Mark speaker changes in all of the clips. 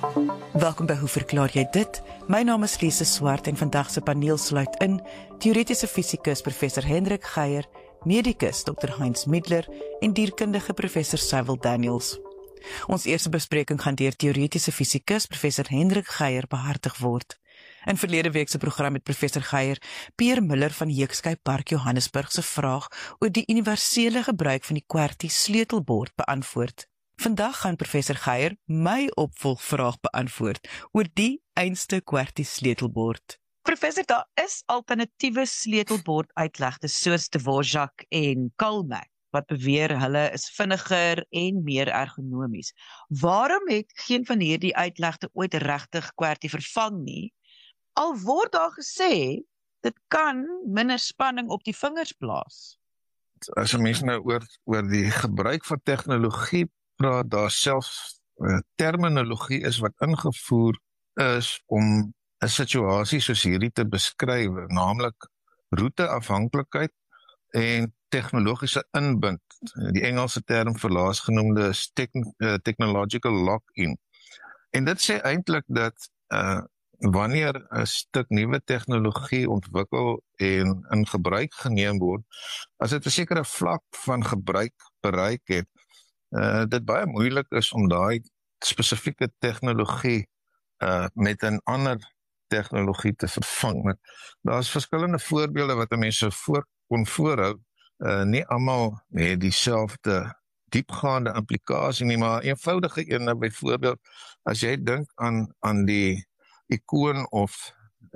Speaker 1: Welkom by Hoe verklaar jy dit? My naam is Lise Swart en vandag se paneel sluit in teoretiese fisikus professor Hendrik Geier, medikus Dr. Heinz Middler en dierkundige professor Cyril Daniels. Ons eerste bespreking gaan deur teoretiese fisikus professor Hendrik Geier behartig word. In verlede week se program met professor Geier, Pierre Muller van Heekskyp Park Johannesburg se vraag oor die universele gebruik van die QWERTY sleutelbord beantwoord. Vandag gaan professor Geier my opvolgvraag beantwoord oor die einste QWERTY sleutelbord. Professor, daar is alternatiewe sleutelbord-uitlegtes soos Dvorak en Kalmak, wat beweer hulle is vinniger en meer ergonomies. Waarom het geen van hierdie uitlegte ooit regtig QWERTY vervang nie? Al word daar gesê, dit kan minder spanning op die vingers plaas.
Speaker 2: As 'n mens nou oor die gebruik van tegnologie praat, daar selfs terminologie is wat ingevoer is om 'n situasie soos hierdie te beskryf, naamlik roeteafhanklikheid en tegnologiese inbind. Die Engelse term vir laasgenoemde is technological lock-in. En dit sê eintlik dat wanneer 'n stuk nuwe tegnologie ontwikkel en in gebruik geneem word, as dit 'n sekere vlak van gebruik bereik het, dit baie moeilik is om daai spesifieke tegnologie met 'n ander tegnologie te vervang. Daar's verskillende voorbeelde wat 'n mens sou kon voorhou. Nie almal het dieselfde diepgaande implikasie nie, maar eenvoudige een, byvoorbeeld, as jy dink aan die ikoon of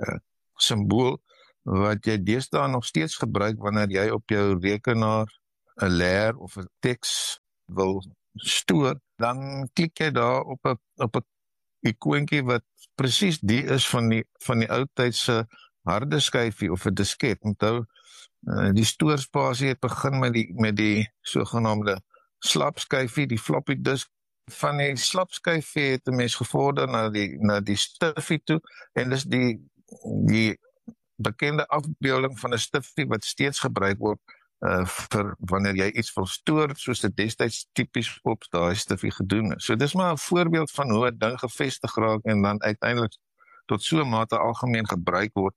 Speaker 2: simbool wat jy deesdae nog steeds gebruik wanneer jy op jou rekenaar 'n leer of 'n teks wil stoor, dan klik jy daar op 'n ikoontjie wat presies die is van die ou tydse harde skyfie of 'n disket. Onthou, die stoorspasie het begin met die sogenaamde slapskyfie, die floppy disk. Van die slapskyfie het 'n mens gevorder na die stiffie toe, en dis die bekende afbeelding van 'n stiffie wat steeds gebruik word vir wanneer jy iets wil stoor, soos dit destyds tipies op daai stiffie gedoen is. So dis maar 'n voorbeeld van hoe 'n ding gevestig raak en dan uiteindelik tot so 'n mate algemeen gebruik word,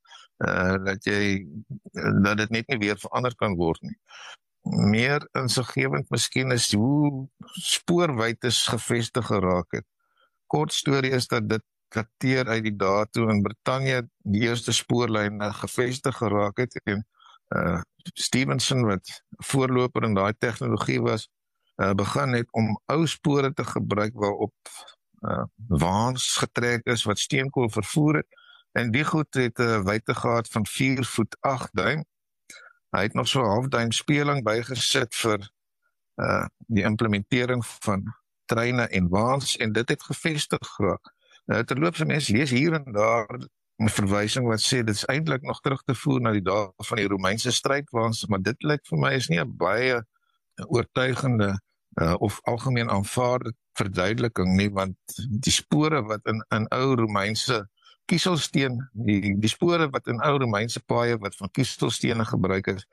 Speaker 2: dat dit net nie weer verander kan word nie. Meer insiggewend miskien is hoe spoorwytes gevestig geraak het. Kort storie is dat dit dateer uit die dae toe in Brittanje die eerste spoorlyne gevestig geraak het, en Stevenson, wat voorloper in daai tegnologie was, begin het om ou spore te gebruik waarop waans getrek is wat steenkool vervoer het, en die goed het 'n wyte gehad van 4 voet 8 duim. Hy het nog so 'n halfduim speling bygesit vir die implementering van treine en waans, en dit het gevestig geraak. Terloops, mense lees hier en daar 'n verwysing wat sê dit is eintlik nog terug te voer na die dae van die Romeinse strydwaans, maar dit lyk vir my is nie 'n baie oortuigende of algemeen aanvaarde verduideliking nie, want die spore wat in ou Romeinse kieselsteen, die spore wat in ou Romeinse paaie wat van kieselstene gebruik is,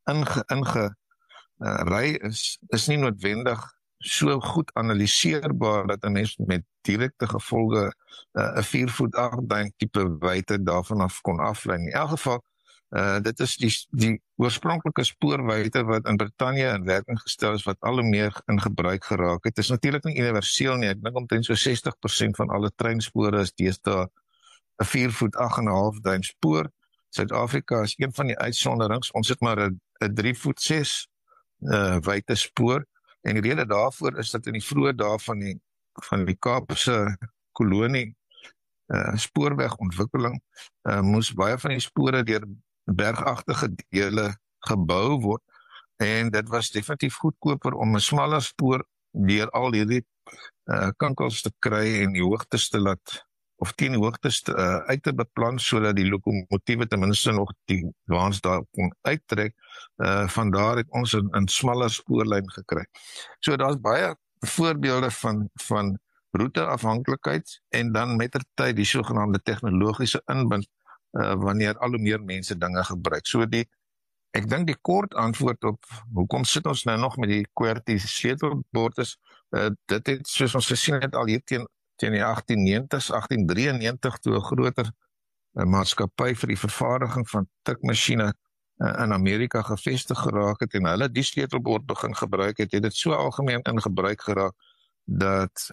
Speaker 2: ingery is nie noodwendig so goed analiseerbaar dat 'n mens met direkte gevolge 'n 4 voet 8 duim tipe wyte daarvan af kon aflei. In elk geval, dit is die oorspronklike spoorwyte wat in Brittanje in werking gestel is, wat al hoe meer in gebruik geraak het. Dit is natuurlik nie universeel nie. Ek dink omtrent so 60% van alle treinspore is deesdae 'n 4 voet 8,5 duim spoor. Suid-Afrika is een van die uitsonderings. Ons het maar 'n 3 voet 6 wyte spoor. En die rede daarvoor is dat in die vroeë dae van die Kaapse kolonie spoorwegontwikkeling moes baie van die spore deur bergagtige dele gebou word, en dit was definitief goedkoper om 'n smaller spoor deur al hierdie kankels te kry en die hoogtes te laat, of teen die hoogtes uit te beplan, sodat die lokomotiewe ten minste nog die waans daar kon uittrek. Vandaar het ons 'n smaller spoorlyn gekry. So daar's baie voorbeelde van roeteafhanklikheid en dan mettertyd die sogenaamde tegnologiese inbind wanneer al hoe meer mense dinge gebruik. So ek dink die kort antwoord op hoekom sit ons nou nog met die QWERTY sleutelbord is, dit het, soos ons gesien het, al hier teen die 1890s, 1893 toe 'n groter maatskappy vir die vervaardiging van tikmasjiene in Amerika gevestig geraak het en hulle die sleutelbord begin gebruik het dit so algemeen in gebruik geraak dat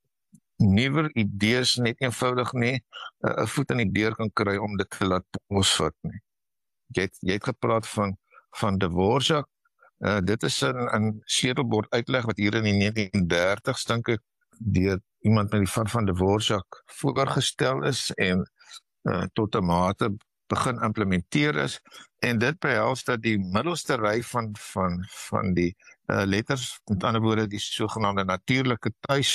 Speaker 2: nuwe idees net eenvoudig nie 'n voet in die deur kan kry om dit te laat posvat nie. Jy het gepraat van Dvorak. Dit is 'n sleutelbord uitleg wat hier in die 1930s dink ek deur iemand met die van Dvorak voorgestel is en tot 'n mate begin implementeer is en dit behels dat die middelste ry van die letters, met ander woorde die sogenaamde natuurlike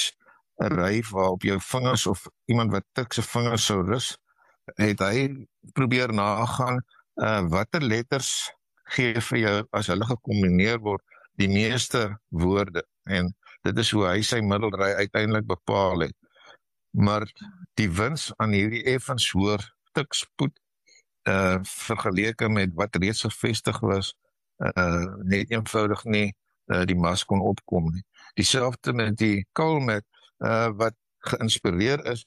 Speaker 2: tuisry waarop jou vingers of iemand wat tik se vingers sou rus, het hy probeer nagaan watter letters gee vir jou as hulle gekombineer word die meeste woorde en dit is hoe hy sy middelry uiteindelik bepaal het. Maar die wins aan hierdie effens hoër tikspoed vergeleke met wat reeds gevestig was, net eenvoudig nie die mas kon opkom nie. Dieselfde met die Colmet wat geïnspireer is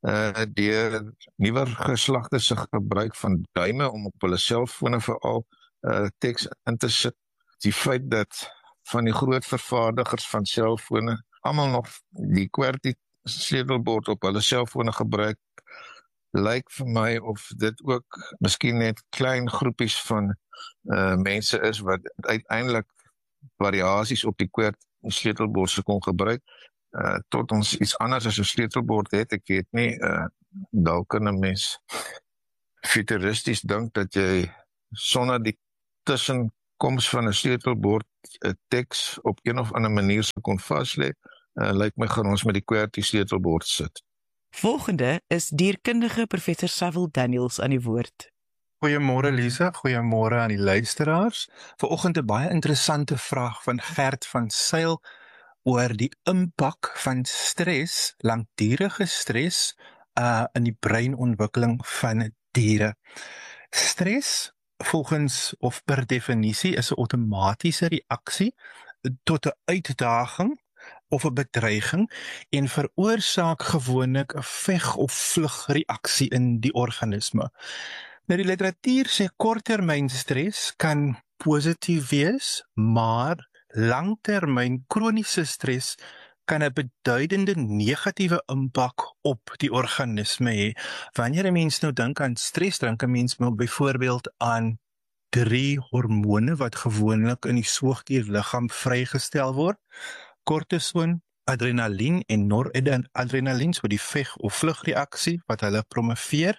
Speaker 2: deur nuwer geslagte se gebruik van duime om op hulle selfone veral teks in te sit. Die feit dat van die groot vervaardigers van selfone almal nog die QWERTY sleutelbord op hulle selfone gebruik, lyk vir my of dit ook miskien net klein groepies van mense is wat uiteindelik variasies op die QWERTY sleutelbord se kon gebruik, tot ons iets anders as 'n sleutelbord het. Ek weet nie, dalk kan 'n mens futuristies dink dat jy sonder die tussenkoms van 'n sleutelbord 'n teks op een of ander manier sou kon vaslê. Lyk my gaan ons met die QWERTY sleutelbord sit.
Speaker 1: Volgende is dierkundige professor Cyril Daniels aan die woord.
Speaker 3: Goeiemôre Lisa, goeiemôre aan die luisteraars. Vanoggend 'n baie interessante vraag van Gert van Sail oor die impak van stres, langdurige stres in die breinontwikkeling van diere. Stres, volgens of per definisie, is 'n outomatiese reaksie tot 'n uitdaging of 'n bedreiging en veroorsaak gewoonlik 'n veg- of vlugreaksie in die organisme. Nou die literatuur sê korttermyn stres kan positief wees, maar langtermyn kroniese stres kan 'n beduidende negatiewe impak op die organisme hê. Wanneer 'n mens nou dink aan stres, dink 'n mens nou byvoorbeeld aan 3 hormone wat gewoonlik in die soogdierliggaam vrygestel word: kortison, adrenalien en noradrenalien, so die veg- of vlugreaksie wat hulle promoveer.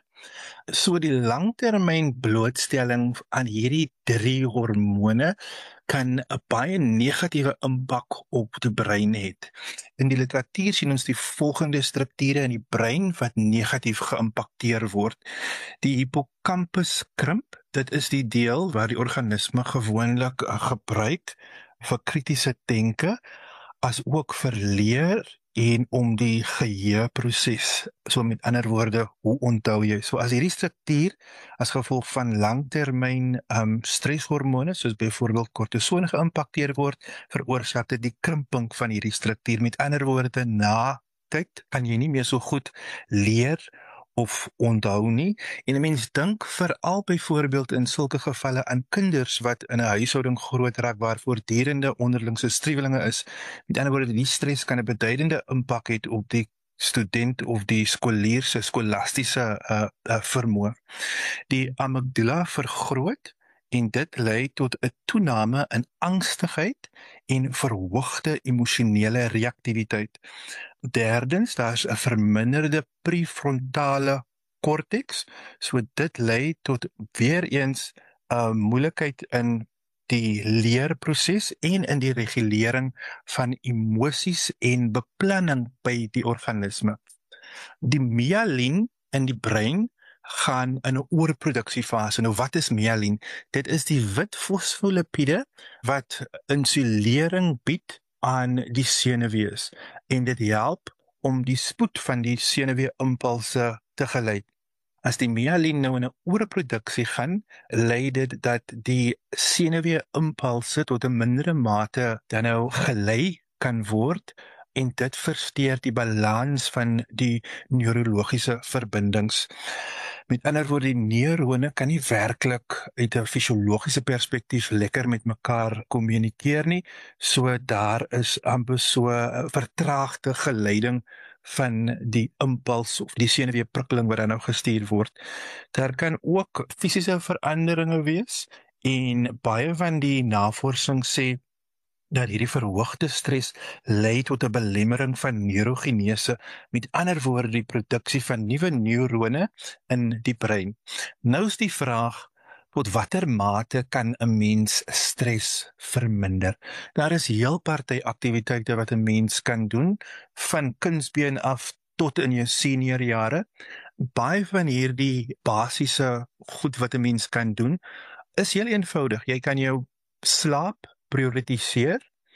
Speaker 3: So die langtermyn blootstelling aan hierdie 3 hormone kan 'n baie negatiewe impak op die brein hê. In die literatuur sien ons die volgende strukture in die brein wat negatief geïmpakteer word. Die hippocampus krimp, dit is die deel waar die organisme gewoonlik gebruik vir kritiese denke, as ook vir leer en om die geheueproses. So met ander woorde, hoe onthou jy? So as hierdie struktuur as gevolg van langtermyn streshormone, soos byvoorbeeld kortison geïmpakteer word, veroorsaak dit die krimping van hierdie struktuur. Met ander woorde, na tyd kan jy nie meer so goed leer of onthou nie. En 'n mens dink veral byvoorbeeld in sulke gevalle aan kinders wat in 'n huishouding groot raak waar voortdurende onderlingse striwelinge is. Met ander woorde, die stres kan 'n beduidende impak hê op die student of die skolier se skolastiese vermoë. Die amygdala vergroot en dit lei tot 'n toename in angstigheid en verhoogde emosionele reaktiwiteit. Derdens, daar's 'n verminderde prefrontale korteks, so dit lei tot weer eens 'n moeilikheid in die leerproses en in die regulering van emosies en beplanning by die organisme. Die myelien in die brein gaan in 'n oorproduksiefase. Nou wat is myelien? Dit is die wit fosfolipiede wat insulering bied aan die senuwees en dit help om die spoed van die senuwee-impulse te gelei. As die myelien nou in 'n oorproduksie gaan, lei dit dat die senuwee-impulse tot 'n mindere mate dan nou gelei kan word en dit versteur die balans van die neurologiese verbindings. Met ander woorde, die neurone kan nie werklik uit 'n fisiologiese perspektief lekker met mekaar kommunikeer nie, so daar is amper so 'n vertraagde geleiding van die impuls of die senuweeprikkeling wat dan nou gestuur word. Daar kan ook fisiese veranderinge wees en baie van die navorsing sê dat hierdie verhoogde stres lei tot 'n belemmering van neurogenese, met ander woorde die produksie van nuwe neurone in die brein. Nou is die vraag, tot watter mate kan 'n mens stres verminder? Daar is heel party aktiwiteite wat 'n mens kan doen, van kindsbeen af tot in jou seniorjare. Baie van hierdie basiese goed wat 'n mens kan doen, is heel eenvoudig. Jy kan jou slaap prioritiseer,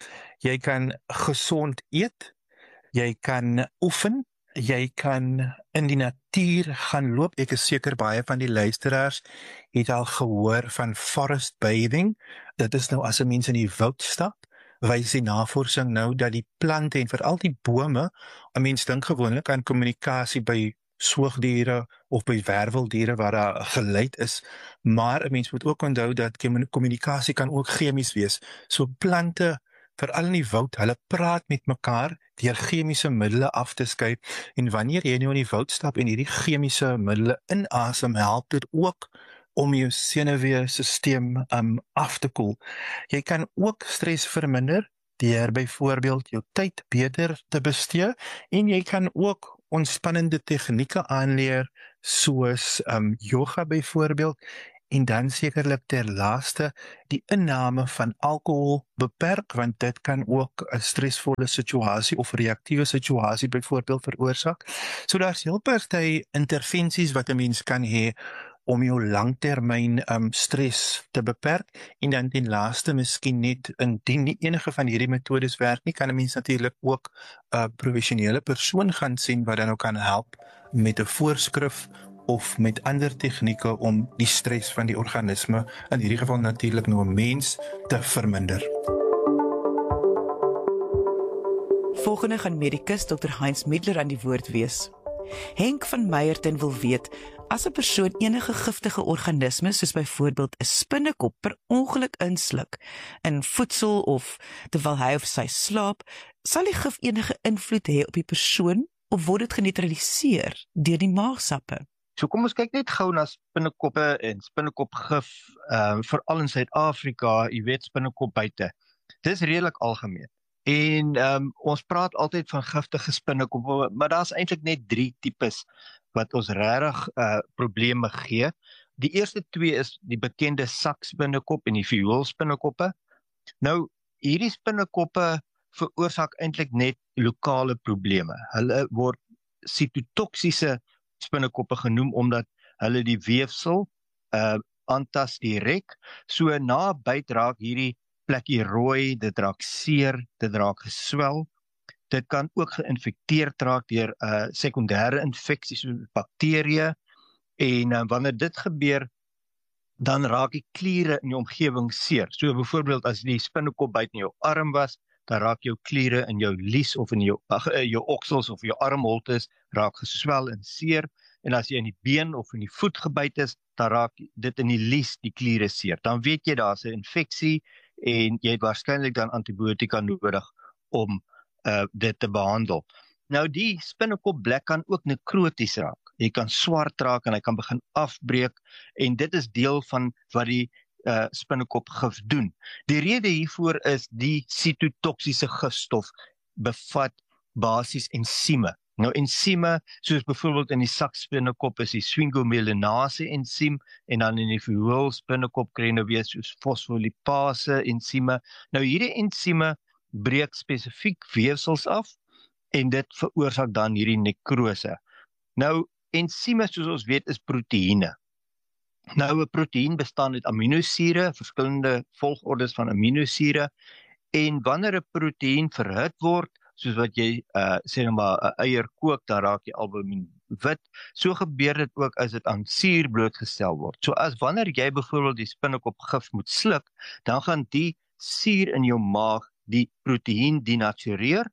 Speaker 3: jy kan gesond eet, jy kan oefen, jy kan in die natuur gaan loop. Ek is seker baie van die luisteraars het al gehoor van forest bathing. Dit is nou as 'n mens in die woud stap, wys die navorsing nou dat die plante en veral die bome, 'n mens dink gewoonlik aan kommunikasie by soogdiere of by werweldiere waar daar geluid is, maar 'n mens moet ook onthou dat kommunikasie kan ook chemies wees. So plante, veral in die woud, hulle praat met mekaar deur chemiese middele af te skei, en wanneer jy nou in die woud stap en hierdie chemiese middele inasem, help dit ook om jou senuweestelsel af te koel. Jy kan ook stres verminder deur byvoorbeeld jou tyd beter te bestee, en jy kan ook ontspannende tegnieke aanleer soos yoga byvoorbeeld, en dan sekerlik ter laaste die inname van alkohol beperk, want dit kan ook 'n stresvolle situasie of reaktiewe situasie byvoorbeeld veroorsaak. So daar's heel party intervensies wat 'n mens kan hê om jou langtermyn stres te beperk, en dan ten laaste miskien net, indien nie enige van hierdie metodes werk nie, kan 'n mens natuurlik ook 'n professionele persoon gaan sien wat dan ook kan help met 'n voorskrif of met ander tegnieke om die stres van die organisme, in hierdie geval natuurlik nou 'n mens, te verminder.
Speaker 1: Volgende gaan medikus Dr. Heinz Middler aan die woord wees. Henk van Meyerton wil weet, as 'n persoon enige giftige organisme, soos byvoorbeeld 'n spinnekop, per ongeluk insluk in voedsel of terwyl hy of sy slaap, sal die gif enige invloed hê op die persoon of word dit geneutraliseer deur die maagsappe?
Speaker 4: So kom ons kyk net gou na spinnekoppe en spinnekopgif, veral in Suid-Afrika, jy weet spinnekopbyte. Dis redelik algemeen. En ons praat altyd van giftige spinnekoppe, maar daar's eintlik net 3 tipes wat ons regtig probleme gee. Die eerste 2 is die bekende sakspinnekop en die vioolspinnekoppe. Nou, hierdie spinnekoppe veroorsaak eintlik net lokale probleme. Hulle word sitotoksiese spinnekoppe genoem omdat hulle die weefsel aantas direk. So na byt raak hierdie plekkie rooi, dit raak seer, dit raak geswel. Dit kan ook geïnfekteerd raak deur sekondêre infeksies soos bakterieë, en wanneer dit gebeur, dan raak die kliere in die omgewing seer. So byvoorbeeld as die spinnekop byt in jou arm was, dan raak jou kliere in jou lies of in jou oksels of jou armholtes raak geswel en seer, en as jy in die been of in die voet gebyt is, dan raak dit in die lies die kliere seer. Dan weet jy daar's 'n infeksie en jy het waarskynlik dan antibiotika nodig om dit te behandel. Nou die spinnekopblek kan ook nekroties raak. Jy kan swart raak en hy kan begin afbreek, en dit is deel van wat die spinnekopgif doen. Die rede hiervoor is die sitotoksiese gifstof bevat basies ensieme. Nou ensieme, soos byvoorbeeld in die sakspinnekop is die sphingomyelinase ensiem, en dan in die vioolspinnekop kry jy nou weer soos fosfolipase ensieme. Nou hierdie ensieme breek spesifiek weefsels af, en dit veroorsaak dan hierdie nekrose. Nou ensieme, soos ons weet, is proteïene. Nou 'n proteïen bestaan uit aminosure, verskillende volgordes van aminosure, en wanneer 'n proteïen verhit word, soos wat jy sê nou maar 'n eier kook, dan raak jy albumin wit. So gebeur dit ook as dit aan suur blootgestel word. So as wanneer jy byvoorbeeld die spinnekopgif moet sluk, dan gaan die suur in jou maag die proteïen denatureer,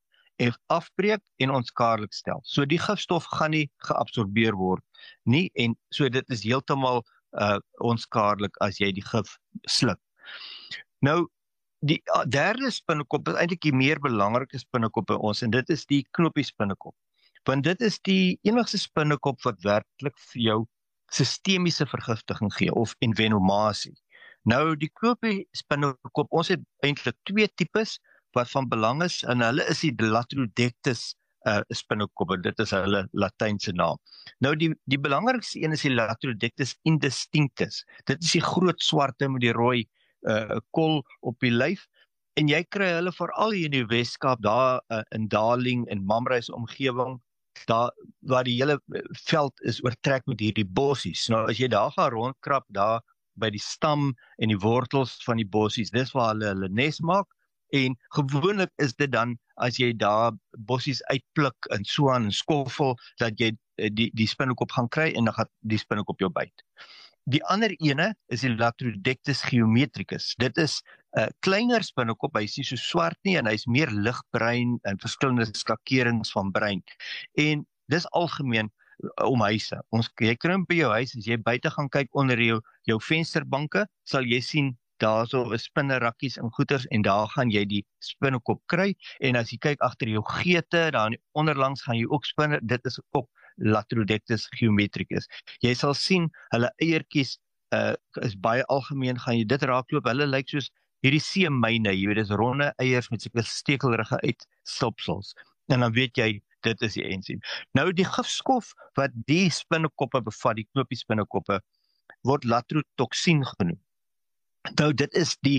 Speaker 4: afbreek en onskadelik stel. So die gifstof gaan nie geabsorbeer word nie, en so dit is heeltemal onskadelik as jy die gif sluk. Nou, die derde spinnekop is eintlik die meer belangrike spinnekop by ons, en dit is die knoppiespinnekop. Want dit is die enigste spinnekop wat werklik vir jou sistemiese vergiftiging gee, of envenomasie. Nou, die knoppiespinnekop, ons het eintlik 2 tipes wat van belang is, en hulle is die Latrodectus spinnekoppe, dit is hulle Latynse naam. Nou, die belangrikste een is die Latrodectus indistinctus. Dit is die groot swarte met die rooi kol op die lyf, en jy kry hulle veral hier in die Weskaap, daar in Darling en Mamreis omgewing, daar waar die hele veld is oortrek met hierdie bossies. Nou, as jy daar gaan rondkrap, daar by die stam en die wortels van die bossies, dis waar hulle nes maak, en gewoonlik is dit dan, as jy daar bossies uitpluk en so aan en skoffel, dat jy die spinnekop gaan kry, en dan gaan die spinnekop jou byt. Die ander ene is die Latrodectus geometricus. Dit is 'n kleiner spinnekop, hy is nie so swart nie, en hy is meer ligbruin en verskillende skakerings van bruin. En dis algemeen om huise. Jy kry hom by jou huis, as jy buite gaan kyk onder jou vensterbanke, sal jy sien daarso is spinnerakkies en goeters, en daar gaan jy die spinnekop kry, en as jy kyk agter jou geete, daar onderlangs gaan jy ook spinne, dit is ook Latrodectus geometricus. Jy sal sien, hulle eiertjies is baie algemeen, gaan jy dit raakloop, hulle lyk soos hierdie seemyne, jy weet, dis ronde eiers met sulke stekelrige uitstulpsels, en dan weet jy, dit is die enzym. Nou, die gifstof wat die spinnekoppe bevat, die knoppiespinnekoppe, word latrotoxien genoem. Nou, dit is die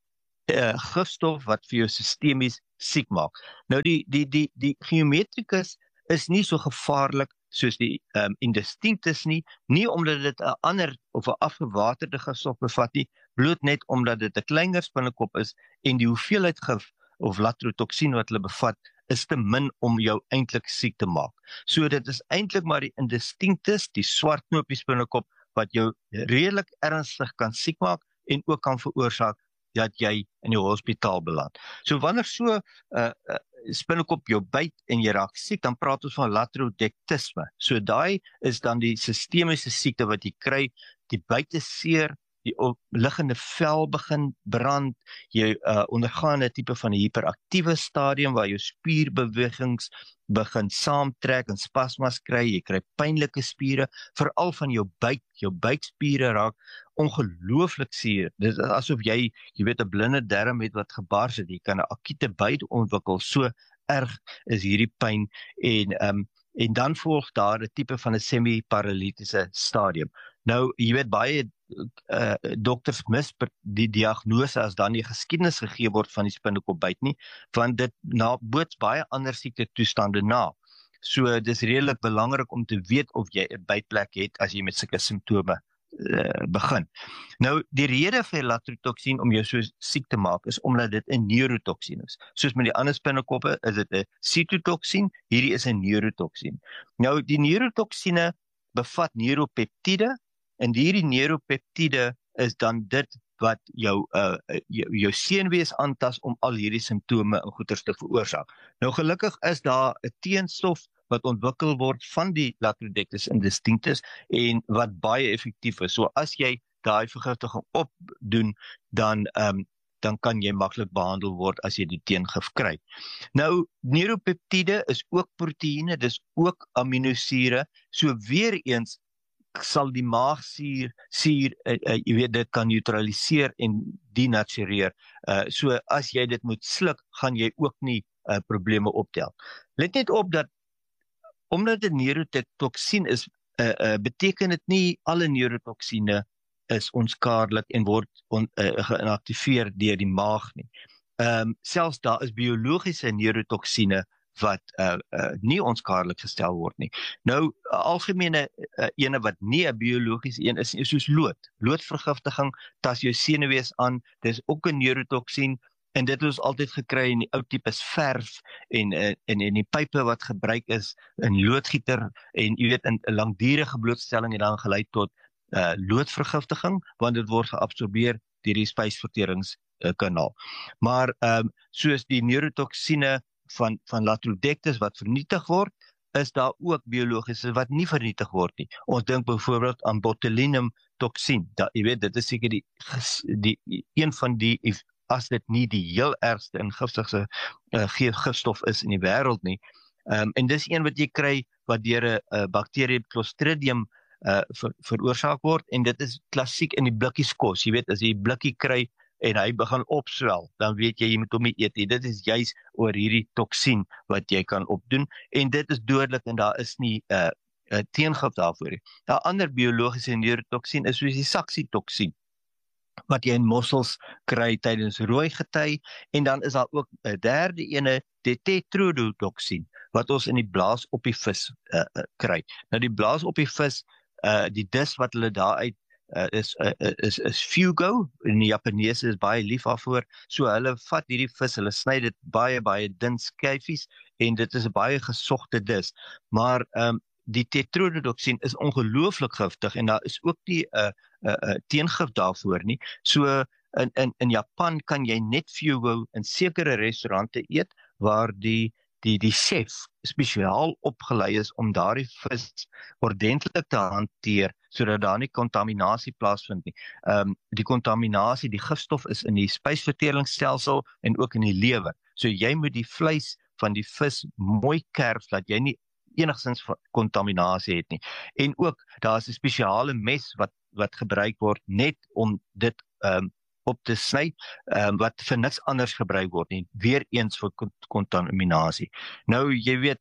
Speaker 4: gifstof wat vir jou sistemies siek maak. Nou, die geometricus is nie so gevaarlik soos die indistinctus nie omdat dit 'n ander of 'n afgewaterde gifstof bevat nie, bloot net omdat dit 'n kleiner spinnekop is, en die hoeveelheid gif of latrotoxien wat hulle bevat, is te min om jou eintlik siek te maak. So dit is eintlik maar die indistinctus, die swart knoppiespinnekop, wat jou redelik ernstig kan siek maak, en ook kan veroorsaak dat jy in die hospitaal beland. So wanneer so spinnekop jou byt en jy raak siek, dan praat ons van latrodectisme. So daai is dan die sistemiese siekte wat jy kry, die buiteseer, die liggende vel begin brand, jy ondergaan 'n tipe van 'n hiperaktiewe stadium waar jou spierbewegings begin saamtrek en spasmas kry, jy kry pynlike spiere, veral van jou buikspiere raak ongelooflik suur. Dit is asof jy weet 'n blinde darm het wat gebars het, jy kan 'n akute byt ontwikkel, so erg is hierdie pyn, en dan volg daar 'n tipe van 'n semi-paralitiese stadium. Nou, jy weet, baie dokters mis die diagnose as dan die geskiedenis gegee word van die spinnekopbyt nie, want dit boots baie ander siektetoestande na. So, dis redelik belangrik om te weet of jy 'n bytplek het as jy met sulke simptome begin. Nou, die rede vir latrotoxien om jou so siek te maak is omdat dit 'n neurotoksien is. Soos met die ander spinnekoppe is dit 'n cytotoksien, hierdie is 'n neurotoksien. Nou, die neurotoksiene bevat neuropeptiede, en hierdie neuropeptiede is dan dit wat jou senuwees aantas om al hierdie simptome en goeters te veroorsaak. Nou, gelukkig is daar 'n teenstof wat ontwikkel word van die Latrodectus indistinctus, en wat baie effektief is. So as jy daai vergiftiging opdoen, dan kan jy maklik behandel word as jy die teengif kry. Nou, neuropeptiede is ook proteïene, dis ook aminosure, so weer eens sal die maagsuur, jy weet, dit kan neutraliseer en denatureer. So as jy dit moet sluk, gaan jy ook nie probleme optel. Let net op dat, omdat dit neurotoksien is, beteken dit nie alle neurotoksiene is onskadelik en word geïnaktiveer deur die maag nie. Selfs daar is biologiese neurotoksiene wat nie onskadelik gestel word nie. Nou, algemene ene wat nie 'n biologiese een is soos lood. Loodvergiftiging tas jou senuwees aan, dis ook 'n neurotoksien, en dit is altyd gekry in die ou tipes verf en die pype wat gebruik is in loodgieter, en jy weet, in 'n langdurige blootstelling het dan gelei tot loodvergiftiging, want dit word geabsorbeer deur die spysverteringskanaal. Maar soos die neurotoksiene van Latrodectus wat vernietig word, is daar ook biologiese wat nie vernietig word nie. Ons dink byvoorbeeld aan botulinum toksien. Jy weet, dit is seker die een van die, as dit nie die heel ergste en giftigste gifstof is in die wêreld nie. En dis een wat jy kry wat deur 'n bakterie Clostridium veroorsaak word, en dit is klassiek in die blikkies kos. Jy weet, as jy die blikkie kry en hy begin opswel, dan weet jy moet hom nie eet nie. Dit is juis oor hierdie toksien wat jy kan opdoen, en dit is dodelik en daar is nie teengif daarvoor nie. Daar ander biologiese neurotoksien is soos die saksietoksien, wat jy in mossels kry tydens rooi gety, en dan is daar ook 'n derde ene, die tetrodotoksien, wat ons in die blaas op die vis kry. Nou die blaas op die vis, die dis wat hulle daaruit is fugo, en die Japaneese is baie lief daarvoor, so hulle vat hierdie vis, hulle sny dit baie dun skyfies, en dit is 'n baie gesogte dis, maar die tetrodotoksien is ongelooflik giftig, en daar is ook nie teengif daarvoor nie, so in Japan kan jy net fugo in sekere restaurante eet, waar die chef spesiaal opgelei is om daardie vis ordentlik te hanteer, sodat daar nie kontaminasie plaasvind nie. Die kontaminasie, die gifstof is in die spysverteringsstelsel en ook in die lewer. So jy moet die vleis van die vis mooi kerf, dat jy nie enigstens kontaminasie het nie. En ook, daar is 'n spesiale mes wat gebruik word net om dit op te sny, wat vir niks anders gebruik word nie, weer eens vir kontaminasie. Nou, jy weet,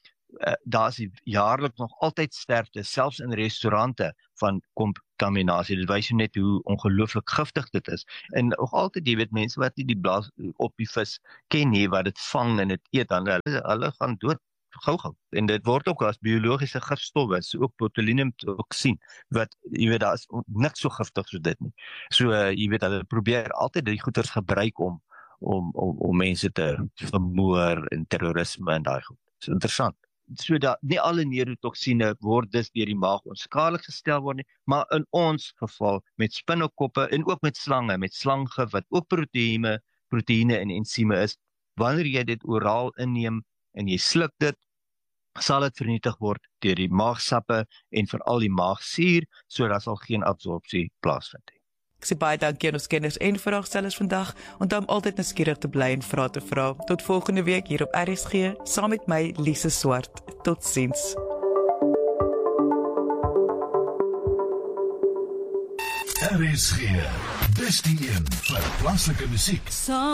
Speaker 4: daar is jaarliks nog altyd sterfte, selfs in restaurante, van kontaminasie. Dit wys net hoe ongelooflik giftig dit is. En nog altyd, jy weet, mense wat nie die blaas op die vis ken nie, wat dit vang en dit eet, dan hulle gaan dood. Gou. En dit word ook as biologiese gifstowwe, so ook botulinum toksien, wat, jy weet, daar is niks so giftig so dit nie. So, jy weet, hulle probeer altyd die goeders gebruik om mense te vermoor en terrorisme en daai goed. Dit is interessant. So dat nie alle neurotoksine word dus deur die maag onskadelik gestel word nie, maar in ons geval met spinnekoppe en ook met slange, met slanggif wat ook proteïene en ensieme is, wanneer jy dit oraal inneem en jy sluk dit, sal dit vernietig word deur die maagsappe en veral die maagsuur, so daar sal geen absorpsie plaasvind nie.
Speaker 1: Ek sê baie dankie aan ons kenners en vraagstellers vandag, onthou om altyd nuuskierig te bly en vrae te vra. Tot volgende week hier op RSG, saam met my, Lise Swart. Totsiens.
Speaker 5: RSG, dis die een vir plaaslike musiek.